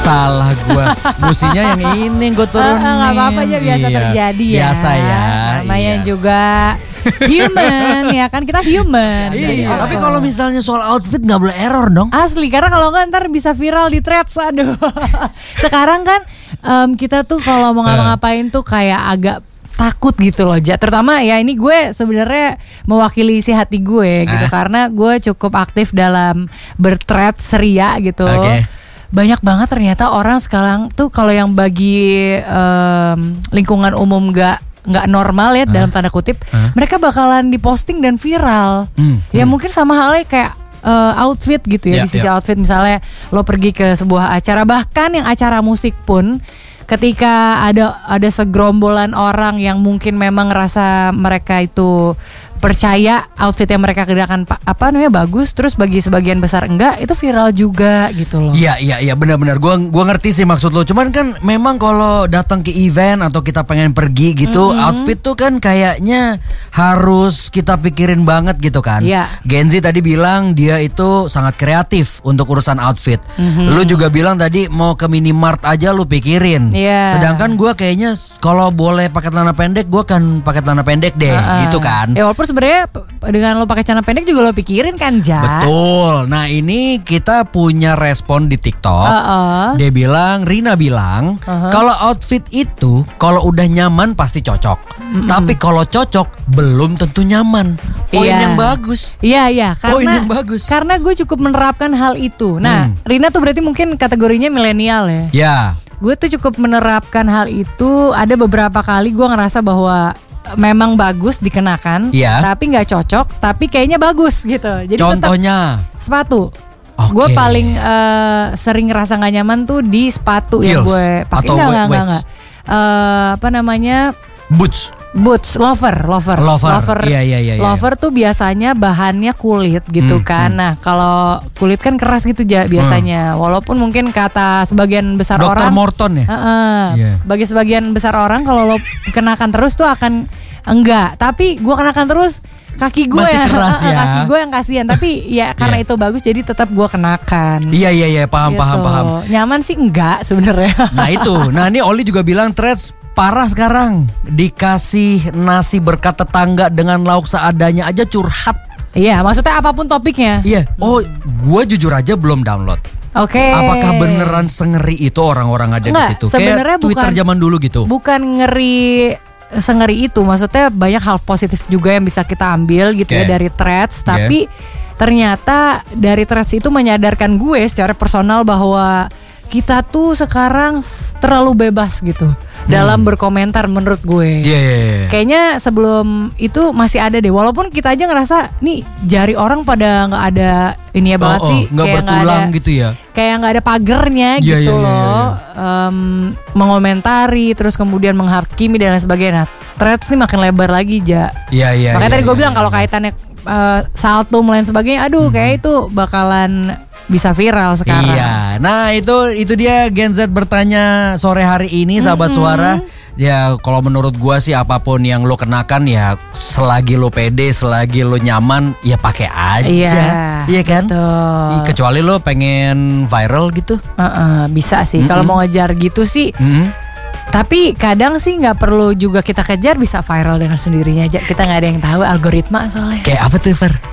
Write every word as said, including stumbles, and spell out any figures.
Salah gue. Musinya yang ini gue turunin. Gak apa-apa aja, biasa iya. terjadi ya. Biasa ya. Namanya iya. juga human ya kan, kita human. Iya. Tapi kalau misalnya soal outfit gak boleh error dong. Asli, karena kalau nggak ntar bisa viral di threads. Aduh. Sekarang kan um, kita tuh kalau mau ngapa-ngapain tuh kayak agak takut gitu loh, Ja. Terutama ya ini gue sebenarnya mewakili isi hati gue gitu, eh. karena gue cukup aktif dalam berthread ceria gitu. Okay. Banyak banget ternyata orang sekarang tuh kalau yang bagi um, lingkungan umum gak nggak normal ya, uh. dalam tanda kutip, uh. mereka bakalan diposting dan viral. Hmm. Ya hmm. mungkin sama halnya kayak uh, outfit gitu ya, yeah, di sisi yeah. outfit misalnya lo pergi ke sebuah acara, bahkan yang acara musik pun ketika ada ada segerombolan orang yang mungkin memang ngerasa mereka itu percaya outfit yang mereka kenakan apa namanya bagus, terus bagi sebagian besar enggak, itu viral juga gitu loh. Iya iya iya benar-benar gua gua ngerti sih maksud lo. Cuman kan memang kalau datang ke event atau kita pengen pergi gitu, mm-hmm. outfit tuh kan kayaknya harus kita pikirin banget gitu kan. Iya. Genzi tadi bilang dia itu sangat kreatif untuk urusan outfit. Mm-hmm. Lu juga bilang tadi mau ke minimart aja lu pikirin. Iya. Sedangkan gua kayaknya kalau boleh pakai celana pendek, gua kan pakai celana pendek deh, uh-uh. gitu kan. Ya walaupun sebenarnya dengan lo pakai celana pendek juga lo pikirin kan, Ja. Betul. Nah ini kita punya respon di TikTok. Uh-uh. Dia bilang, Rina bilang, uh-huh. kalau outfit itu kalau udah nyaman pasti cocok. Mm-hmm. Tapi kalau cocok belum tentu nyaman. Poin yeah. yang bagus. Iya iya. Karena Poin yang bagus. Karena gue cukup menerapkan hal itu. Nah, hmm. Rina tuh berarti mungkin kategorinya milenial ya. Ya. Yeah. Gue tuh cukup menerapkan hal itu. Ada beberapa kali gue ngerasa bahwa memang bagus dikenakan, yeah. tapi nggak cocok, tapi kayaknya bagus gitu. Jadi contohnya sepatu. Okay. Gue paling uh, sering ngerasa nggak nyaman tuh di sepatu Heels. yang gue pakai. Atau nggak nggak nggak. Uh, apa namanya? Boots. Boots, loafer, loafer, loafer, loafer, iya, iya, iya, loafer tuh biasanya bahannya kulit gitu hmm, kan. Hmm. Nah kalau kulit kan keras gitu ja, biasanya. Hmm. Walaupun mungkin kata sebagian besar Dokter orang, Morton ya. Uh, uh, yeah. Bagi sebagian besar orang kalau lo kenakan terus tuh akan enggak. Tapi gue kenakan terus kaki gue masih yang keras ya. Kaki gue yang kasihan. Tapi ya karena yeah. itu bagus jadi tetap gue kenakan. Iya iya iya paham gitu. paham paham. Nyaman sih enggak sebenarnya. Nah itu. Nah ini Oli juga bilang threads parah sekarang, dikasih nasi berkat tetangga dengan lauk seadanya aja curhat. Iya, maksudnya apapun topiknya. Iya. Oh, gue jujur aja belum download. Oke. Okay. Apakah beneran sengeri itu orang-orang ada Nggak, di situ? Kayak Twitter bukan, zaman dulu gitu. Bukan ngeri sengeri itu, maksudnya banyak hal positif juga yang bisa kita ambil gitu okay. ya dari threads. Okay. Tapi ternyata dari threads itu menyadarkan gue secara personal bahwa kita tuh sekarang terlalu bebas gitu hmm. dalam berkomentar menurut gue. Yeah, yeah, yeah. Kayaknya sebelum itu masih ada deh. Walaupun kita aja ngerasa nih jari orang pada nggak ada ini ya banget oh, oh, sih. Nggak bertulang gak ada, gitu ya. Kayak nggak ada pagernya yeah, gitu yeah, yeah, loh. Yeah, yeah. Um, mengomentari terus kemudian menghakimi dan lain sebagainya. Nah, threads nih makin lebar lagi Ja. Iya yeah, iya. Yeah, Makanya yeah, tadi gue yeah, bilang yeah, kalau yeah. kaitannya uh, saltum lain sebagainya, aduh mm-hmm. kayak itu bakalan bisa viral sekarang. Iya. Nah itu itu dia Gen Z bertanya sore hari ini sahabat mm-hmm. suara. Ya kalau menurut gua sih apapun yang lo kenakan ya selagi lo pede, selagi lo nyaman ya pakai aja. Iya, iya kan? Betul. Kecuali lo pengen viral gitu. Uh-uh, bisa sih. Mm-hmm. Kalau mau ngejar gitu sih. Mm-hmm. Tapi kadang sih nggak perlu juga kita kejar, bisa viral dengan sendirinya aja. Kita nggak ada yang tahu algoritma soalnya. Kayak apa tuh Fer?